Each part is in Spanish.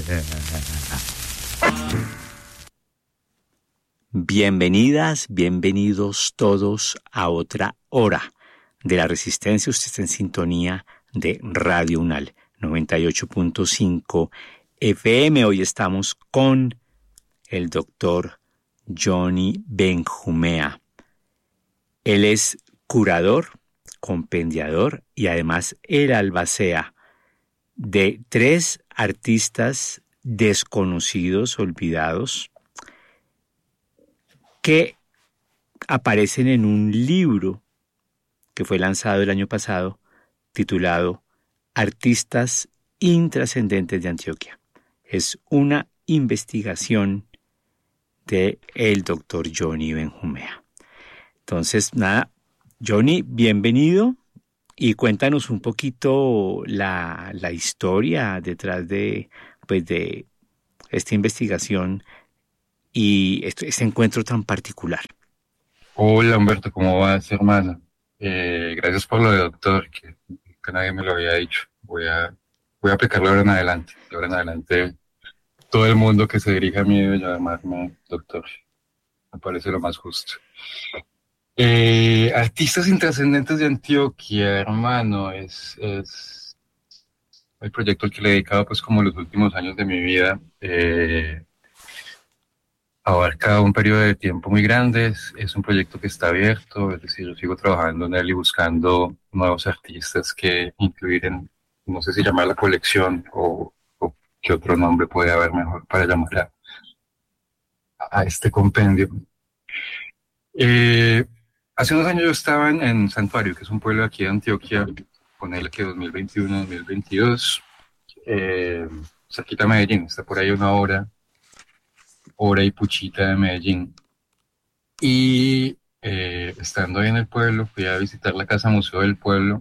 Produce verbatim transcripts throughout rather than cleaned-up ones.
Bienvenidas, bienvenidos todos a otra hora de la Resistencia. Usted está en sintonía de Radio Unal noventa y ocho punto cinco F M. Hoy estamos con el doctor Johnny Benjumea. Él es curador, compendiador y además el albacea de tres artistas desconocidos, olvidados, que aparecen en un libro que fue lanzado el año pasado titulado Artistas Intrascendentes de Antioquia. Es una investigación de el doctor Johnny Benjumea. Entonces, nada, Johnny, bienvenido y cuéntanos un poquito la, la historia detrás de, pues, de esta investigación y este, este encuentro tan particular. Hola Humberto, ¿cómo vas, hermano? Eh, gracias por lo de doctor, que, que nadie me lo había dicho. Voy a, voy a aplicarlo ahora en adelante. De ahora en adelante, todo el mundo que se dirija a mí debe llamarme doctor. Me parece lo más justo. Eh, Artistas Intrascendentes de Antioquia, hermano, es, es el proyecto al que le he dedicado pues como los últimos años de mi vida. Eh, abarca un periodo de tiempo muy grande, es, es un proyecto que está abierto, es decir, yo sigo trabajando en él y buscando nuevos artistas que incluir en, no sé si llamar la colección o, o qué otro nombre puede haber mejor para llamar a, a este compendio. Eh, hace unos años yo estaba en, en Santuario, que es un pueblo aquí de Antioquia, con el que dos mil veintiuno dos mil veintidós, eh, cerquita de Medellín, está por ahí una hora, hora y puchita de Medellín. Y eh, estando ahí en el pueblo, fui a visitar la Casa Museo del Pueblo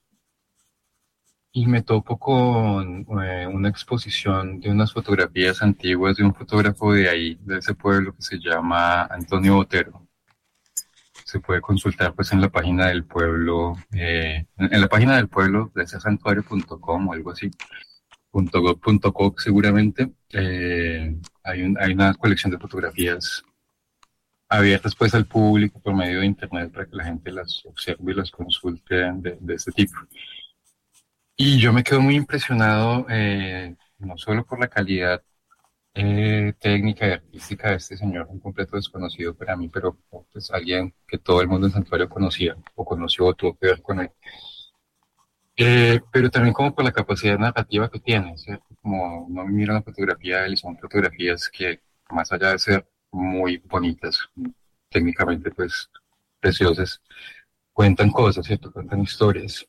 y me topo con eh, una exposición de unas fotografías antiguas de un fotógrafo de ahí, de ese pueblo, que se llama Antonio Botero. Se puede consultar pues en la página del pueblo, eh, en, en la página del pueblo de ese santuario punto com o algo así, .gov punto co seguramente. Eh, hay, un, hay una colección de fotografías abiertas pues al público por medio de internet para que la gente las observe y las consulte de, de este tipo. Y yo me quedo muy impresionado, eh, no solo por la calidad eh, técnica y artística de este señor, un completo desconocido para mí, pero pues alguien que todo el mundo en Santuario conocía o conoció o tuvo que ver con él. Eh, pero también como por la capacidad narrativa que tiene, ¿cierto? Como uno mira una fotografía de él y son fotografías que, más allá de ser muy bonitas, técnicamente pues preciosas, cuentan cosas, ¿cierto? Cuentan historias.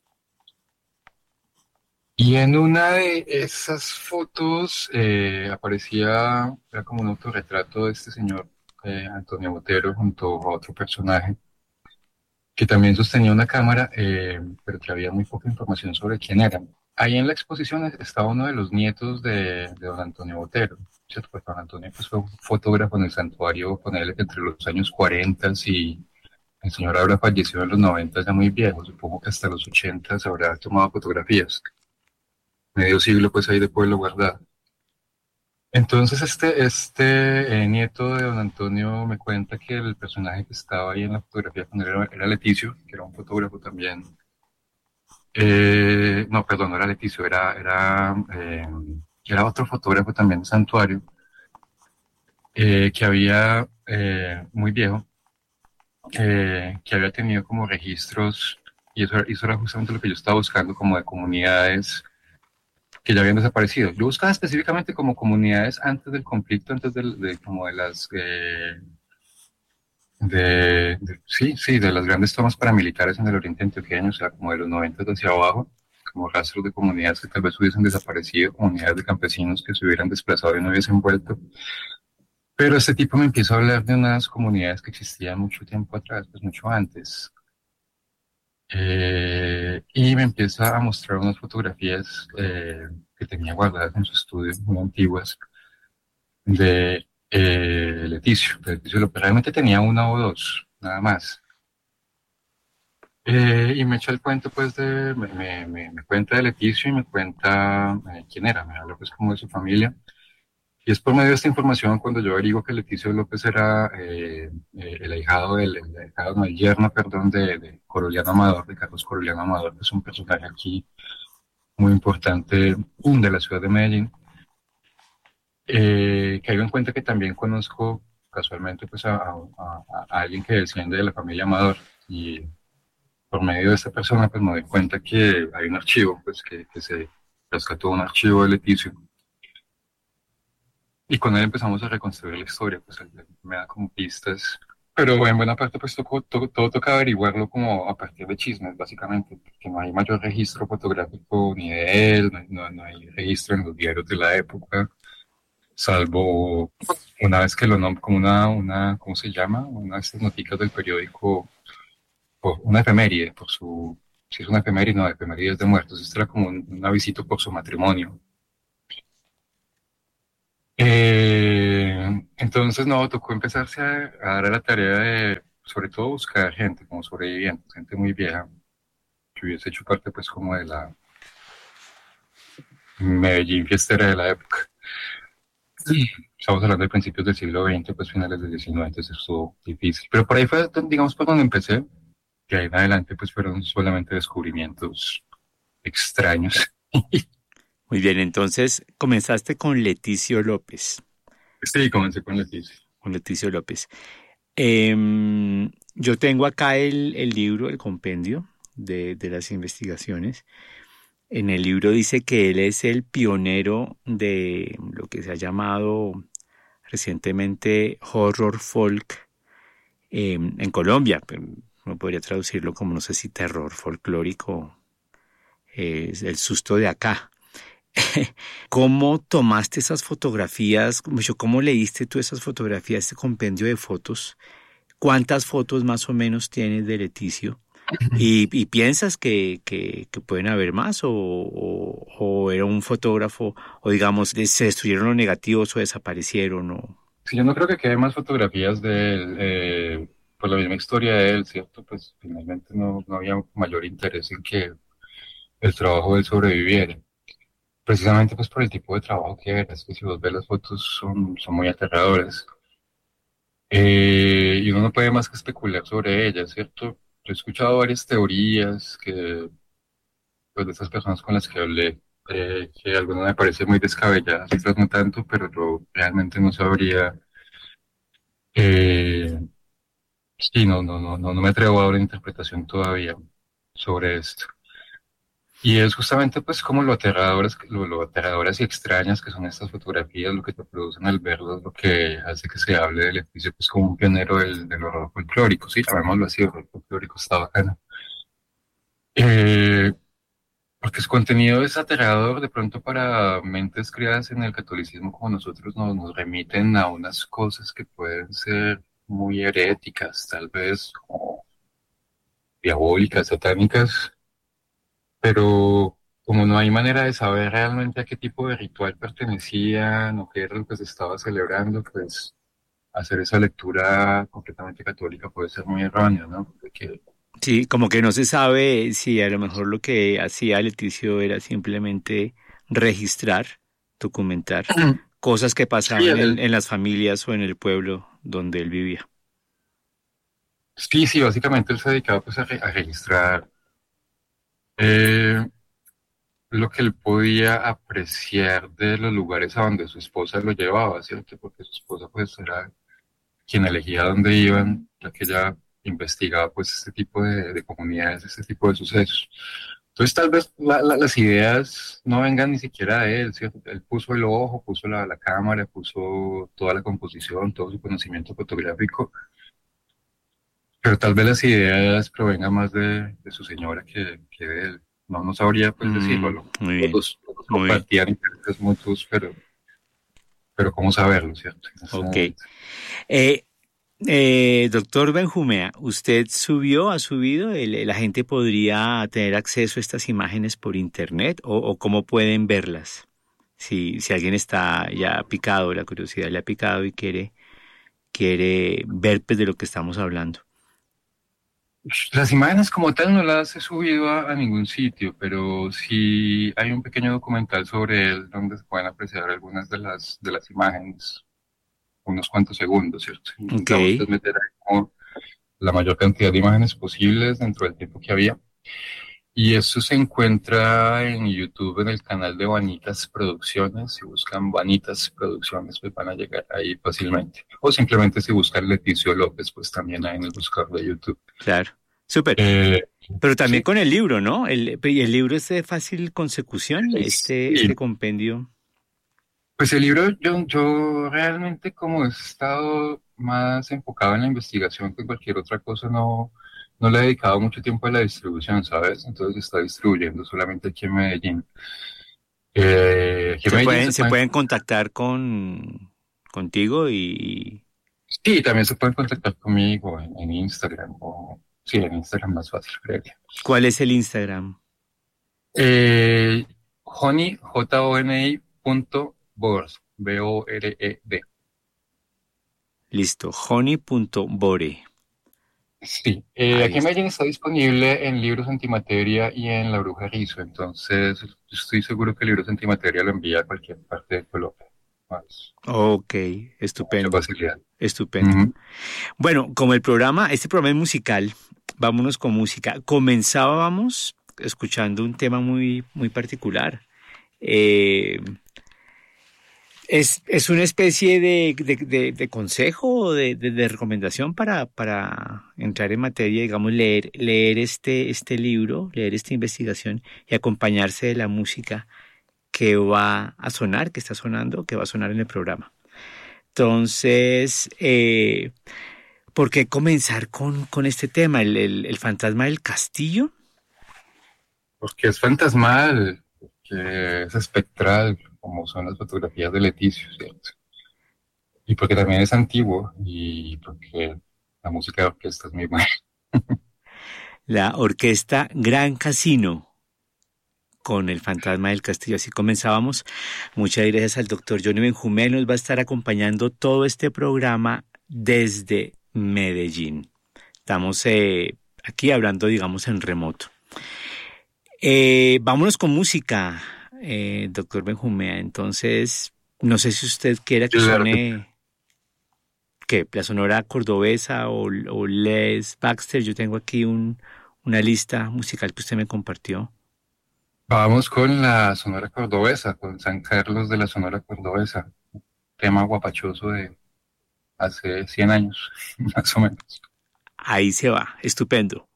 Y en una de esas fotos eh, aparecía, era como un autorretrato de este señor, eh, Antonio Botero, junto a otro personaje, que también sostenía una cámara, eh, pero que había muy poca información sobre quién era. Ahí en la exposición estaba uno de los nietos de, de don Antonio Botero, ¿cierto? Pues don Antonio pues, fue un fotógrafo en el santuario, ponerle que entre los años cuarenta y el señor habrá fallecido en los noventa, ya muy viejo, supongo que hasta los ochenta habrá tomado fotografías. Medio siglo pues ahí de pueblo guardado. Entonces este, este eh, nieto de don Antonio me cuenta que el personaje que estaba ahí en la fotografía con él era, era Leticio, que era un fotógrafo también. Eh, no, perdón, no era Leticio, era, era, eh, era otro fotógrafo también de Santuario, eh, que había, eh, muy viejo, eh, que había tenido como registros, y eso, eso era justamente lo que yo estaba buscando, como de comunidades que ya habían desaparecido. Yo buscaba específicamente como comunidades antes del conflicto, antes de, de como de las, eh, de, de, sí, sí, de las grandes tomas paramilitares en el oriente antioqueño, o sea, como de los noventa hacia abajo, como rastros de comunidades que tal vez hubiesen desaparecido, comunidades de campesinos que se hubieran desplazado y no hubiesen vuelto. Pero este tipo me empieza a hablar de unas comunidades que existían mucho tiempo atrás, pues mucho antes. Eh, y me empieza a mostrar unas fotografías eh, que tenía guardadas en su estudio, muy antiguas, de eh, Leticio. De Leticio, realmente tenía una o dos, nada más. Eh, y me echa el cuento, pues, de, me, me, me, me cuenta de Leticio y me cuenta eh, quién era, me habla, pues, como de su familia. Y es por medio de esta información cuando yo averiguo que Leticio López era eh, eh, el ahijado del, el ahijado, no, el yerno, perdón, de, de Coroliano Amador, de Carlos Coroliano Amador, que es un personaje aquí muy importante de la ciudad de Medellín. Eh, caigo en cuenta que también conozco casualmente pues a, a, a, a alguien que desciende de la familia Amador, y por medio de esta persona pues me doy cuenta que hay un archivo, pues que, que se rescató un archivo de Leticio, y con él empezamos a reconstruir la historia. Pues él me da como pistas, pero en buena parte pues tocó, to, todo toca averiguarlo como a partir de chismes básicamente, porque no hay mayor registro fotográfico ni de él, no, no, no hay registro en los diarios de la época, salvo una vez que lo nombro como una, una, ¿cómo se llama? Una de estas noticias del periódico, por una efeméride, por su, si es una efeméride, no, efemérides de muertos, esto era como un, un avisito por su matrimonio. Eh, entonces, no, tocó empezarse a, a dar a la tarea de, sobre todo, buscar gente como sobrevivientes, gente muy vieja, que hubiese hecho parte, pues, como de la Medellín fiestera de la época. Estamos hablando de principios del siglo veinte, pues finales del diecinueve, entonces estuvo difícil. Pero por ahí fue, digamos, por donde empecé, que ahí en adelante, pues fueron solamente descubrimientos extraños. Muy bien, entonces comenzaste con Leticio López. Sí, comencé con Leticia. Con Leticio López. Eh, yo tengo acá el, el libro, el compendio de, de las investigaciones. En el libro dice que él es el pionero de lo que se ha llamado recientemente horror folk eh, en Colombia. No podría traducirlo como, no sé si terror folclórico, eh, el susto de acá. ¿Cómo tomaste esas fotografías? ¿Cómo leíste tú esas fotografías, este compendio de fotos? ¿Cuántas fotos más o menos tienes de Leticio? ¿Y, y piensas que, que, que pueden haber más? O, o, ¿O era un fotógrafo? ¿O digamos, se destruyeron los negativos o desaparecieron? O... Sí, yo no creo que quede más fotografías de él, eh, por la misma historia de él, ¿cierto? Pues finalmente no, no había mayor interés en que el trabajo de él sobreviviera. Precisamente pues por el tipo de trabajo que era, es que si vos ves las fotos son, son muy aterradoras. Eh, y uno no puede más que especular sobre ellas, ¿cierto? Yo he escuchado varias teorías que, pues, de estas personas con las que hablé, eh, que algunas me parecen muy descabelladas, otras no tanto, pero yo realmente no sabría. Eh, sí, no, no, no, no, no me atrevo a dar una interpretación todavía sobre esto. Y es justamente pues como lo aterradoras, lo, lo aterradoras y extrañas que son estas fotografías, lo que te producen al verlas, lo que hace que se hable del Leticia pues como un pionero del, del horror folclórico, sí, llamémoslo así, horror folclórico está bacano. Eh, Porque su contenido es aterrador de pronto para mentes criadas en el catolicismo como nosotros, nos, nos remiten a unas cosas que pueden ser muy heréticas, tal vez, o diabólicas, satánicas, pero como no hay manera de saber realmente a qué tipo de ritual pertenecían o qué era lo que se estaba celebrando, pues hacer esa lectura completamente católica puede ser muy erróneo, ¿no? Porque, Sí, como que no se sabe si a lo mejor lo que hacía Leticio era simplemente registrar, documentar cosas que sí, pasaban en, el- en las familias o en el pueblo donde él vivía. sí, sí, básicamente él se dedicaba pues a, re- a registrar eh, lo que él podía apreciar de los lugares a donde su esposa lo llevaba, ¿cierto? Porque su esposa pues era quien elegía dónde iban, ya que ella investigaba pues este tipo de, de comunidades, este tipo de sucesos. Entonces tal vez la- la- las ideas no vengan ni siquiera de él, ¿cierto? Él puso el ojo, puso la, la cámara, puso toda la composición, todo su conocimiento fotográfico, pero tal vez las ideas provengan más de, de su señora que, que de él. No, no sabría pues decirlo, Mm, lo- muy los bien, dos, los dos muy bien. compartían intereses mutuos, pero, pero ¿cómo saberlo, cierto? En ese Ok. momento. Eh, eh, doctor Benjumea, ¿usted subió, ha subido? El- ¿La gente podría tener acceso a estas imágenes por internet o, o cómo pueden verlas? Si, si alguien está ya picado, la curiosidad le ha picado y quiere quiere ver pues, de lo que estamos hablando. Las imágenes como tal no las he subido a, a ningún sitio, pero sí hay un pequeño documental sobre él donde se pueden apreciar algunas de las, de las imágenes, unos cuantos segundos, ¿cierto? Ok, Intentamos pues meter ahí como la mayor cantidad de imágenes posibles dentro del tiempo que había. Y eso se encuentra en YouTube en el canal de Vanitas Producciones. Si buscan Vanitas Producciones, pues van a llegar ahí fácilmente. O simplemente si buscan Leticio López, pues también hay en el buscador de YouTube. claro. Súper. Eh, Pero también sí, con el libro, ¿no? El, y el libro es de fácil consecución, este, este sí. compendio. Pues el libro, yo, yo realmente como he estado más enfocado en la investigación que en cualquier otra cosa, no, no le he dedicado mucho tiempo a la distribución, ¿sabes? Entonces está distribuyendo solamente aquí en Medellín. Eh, aquí en Se Medellín pueden, se se pueden, pueden contactar con contigo y sí, también se pueden contactar conmigo en, en Instagram, o sí, en Instagram más fácil, creería. ¿cuál es el Instagram? Eh, Honey, J O N I punto Bored, B O R E D. Listo, honey.bore. Sí, eh, Ahí aquí en está. Medellín está disponible en Libros Antimateria y en La Bruja Rizo, entonces estoy seguro que Libros Antimateria lo envía a cualquier parte de Colombia, más, Ok, con mucha estupendo, facilidad. estupendo. Ujú. Bueno, como el programa, este programa es musical, vámonos con música. Comenzábamos escuchando un tema muy, muy particular. Eh, es, es una especie de, de, de, de consejo o de, de, de recomendación para, para entrar en materia, digamos, leer, leer este, este libro, leer esta investigación y acompañarse de la música que va a sonar, que está sonando, que va a sonar en el programa. Entonces, eh, ¿por qué comenzar con, con este tema, el, el, el fantasma del castillo? Porque es fantasmal, porque es espectral, como son las fotografías de Leticio, ¿cierto? Y porque también es antiguo y porque la música de orquesta es muy buena. La orquesta Gran Casino con el fantasma del castillo. Así comenzábamos. Muchas gracias al doctor Johnny Benjumel. Nos va a estar acompañando todo este programa desde Medellín. Estamos eh, aquí hablando, digamos, en remoto. Eh, vámonos con música, eh, doctor Benjumea. Entonces, no sé si usted quiera que Claro que suene ¿qué? La Sonora Cordobesa o, o Les Baxter. Yo tengo aquí un, una lista musical que usted me compartió. vamos con la Sonora Cordobesa, con San Carlos de la Sonora Cordobesa, tema guapachoso de hace cien años, más o menos. Ahí se va, estupendo.